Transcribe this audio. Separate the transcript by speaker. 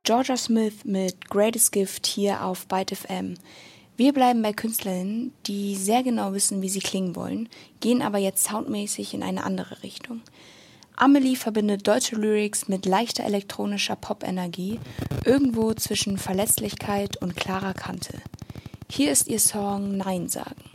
Speaker 1: Georgia Smith mit Greatest Gift hier auf Byte FM. Wir bleiben bei Künstlerinnen, die sehr genau wissen, wie sie klingen wollen, gehen aber jetzt soundmäßig in eine andere Richtung. Amelie verbindet deutsche Lyrics mit leichter elektronischer Pop-Energie, irgendwo zwischen Verletzlichkeit und klarer Kante. Hier ist ihr Song Nein sagen.